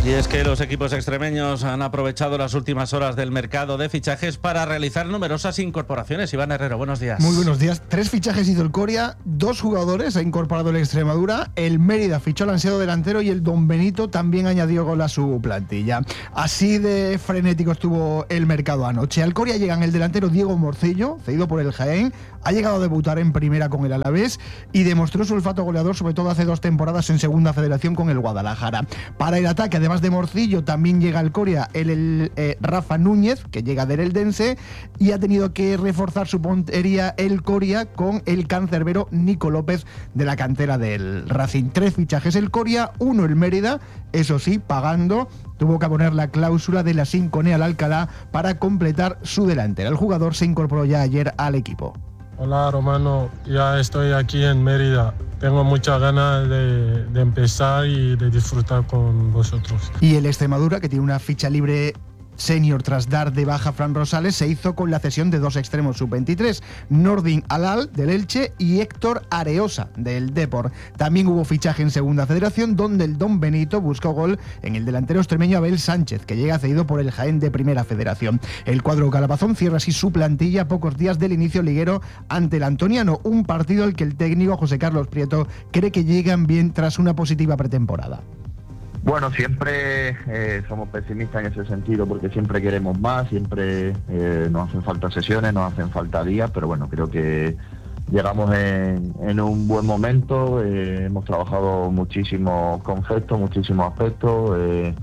Y es que los equipos extremeños han aprovechado las últimas horas del mercado de fichajes para realizar numerosas incorporaciones. Iván Herrero, buenos días. Muy buenos días. 3 fichajes hizo el Coria, 2 jugadores ha incorporado el Extremadura, el Mérida fichó al ansiado delantero y el Don Benito también añadió gol a su plantilla. Así de frenético estuvo el mercado anoche. Al Coria llegan el delantero Diego Morcillo, cedido por el Jaén, ha llegado a debutar en primera con el Alavés y demostró su olfato goleador, sobre todo hace 2 temporadas en segunda federación con el Guadalajara. Para el ataque, además de Morcillo, también llega al Coria el Rafa Núñez, que llega del Eldense, y ha tenido que reforzar su puntería el Coria con el cancerbero Nico López de la cantera del Racing. 3 fichajes el Coria, 1 el Mérida, eso sí, pagando. Tuvo que abonar la cláusula de la Sinconea al Alcalá para completar su delantera. El jugador se incorporó ya ayer al equipo. Hola Romano, ya estoy aquí en Mérida. Tengo muchas ganas de empezar y de disfrutar con vosotros. Y el Extremadura, que tiene una ficha libre senior tras dar de baja a Fran Rosales, se hizo con la cesión de 2 extremos sub-23, Nordin Alal del Elche y Héctor Areosa del Depor. También hubo fichaje en segunda federación, donde el Don Benito buscó gol en el delantero extremeño Abel Sánchez, que llega cedido por el Jaén de primera federación. El cuadro calabazón cierra así su plantilla a pocos días del inicio liguero ante el Antoniano, un partido al que el técnico José Carlos Prieto cree que llegan bien tras una positiva pretemporada. Bueno, siempre somos pesimistas en ese sentido porque siempre queremos más, siempre nos hacen falta sesiones, nos hacen falta días, pero bueno, creo que llegamos en un buen momento, hemos trabajado muchísimos conceptos, muchísimos aspectos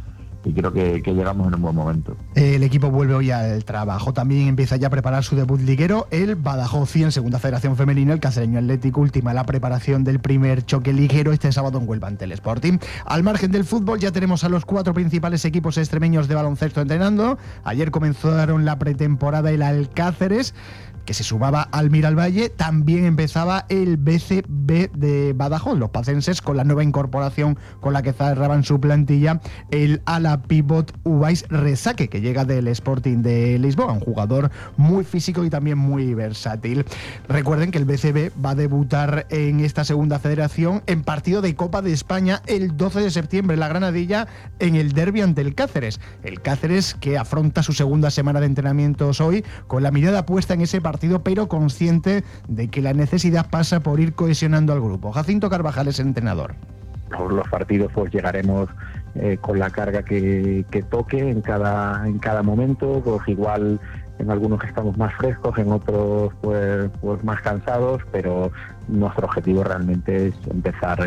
y creo que llegamos en un buen momento. El equipo vuelve hoy al trabajo, también empieza ya a preparar su debut liguero, el Badajoz en segunda federación femenina, el Cacereño Atlético ultima la preparación del primer choque liguero este sábado en Huelva ante el Sporting. Al margen del fútbol ya tenemos a los 4 principales equipos extremeños de baloncesto entrenando. Ayer comenzaron la pretemporada el Alcáceres, que se sumaba al Miralvalle. También empezaba el BCB de Badajoz, los pacenses, con la nueva incorporación con la que cerraban su plantilla, el ala pivot Ubais Resaque, que llega del Sporting de Lisboa, un jugador muy físico y también muy versátil. Recuerden que el BCB va a debutar en esta segunda federación en partido de Copa de España el 12 de septiembre en la Granadilla, en el derbi ante el Cáceres. El Cáceres que afronta su segunda semana de entrenamientos hoy con la mirada puesta en ese partido, pero consciente de que la necesidad pasa por ir cohesionando al grupo. Jacinto Carvajal es el entrenador. Por los partidos pues llegaremos con la carga que toque en cada momento, pues igual en algunos estamos más frescos, en otros pues más cansados, pero nuestro objetivo realmente es empezar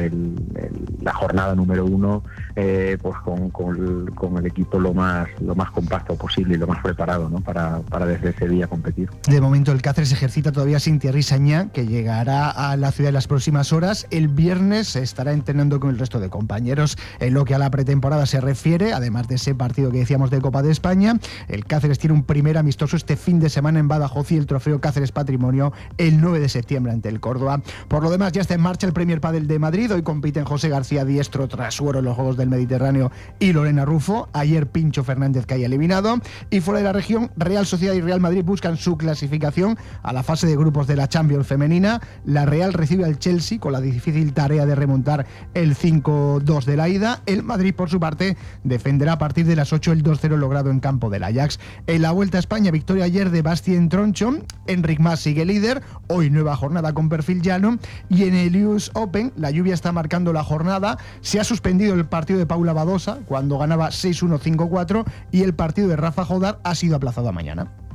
la jornada número 1 pues con el equipo lo más compacto posible y lo más preparado, ¿no? para desde ese día competir. De momento el Cáceres ejercita todavía sin Thierry Sagná, que llegará a la ciudad en las próximas horas. El viernes estará entrenando con el resto de compañeros. En lo que a la pretemporada se refiere, además de ese partido que decíamos de Copa de España, el Cáceres tiene un primer amistoso este fin de semana en Badajoz y el trofeo Cáceres Patrimonio el 9 de septiembre ante el Córdoba. Por lo demás, ya está en marcha el Premier Padel de Madrid. Hoy compiten José García Diestro tras su oro en los Juegos del Mediterráneo y Lorena Rufo. Ayer Pincho Fernández cae eliminado. Y fuera de la región, Real Sociedad y Real Madrid buscan su clasificación a la fase de grupos de la Champions femenina. La Real recibe al Chelsea con la difícil tarea de remontar el 5-2 de la ida. El Madrid, por su parte, defenderá a partir de las 8 el 2-0 logrado en campo del Ajax. En la Vuelta a España, victoria ayer de Bastien Troncho. Enric Mas sigue líder. Hoy nueva jornada con perfil llano. Y en el US Open, la lluvia está marcando la jornada. Se ha suspendido el partido de Paula Badosa cuando ganaba 6-1, 5-4 y el partido de Rafa Jodar ha sido aplazado a mañana.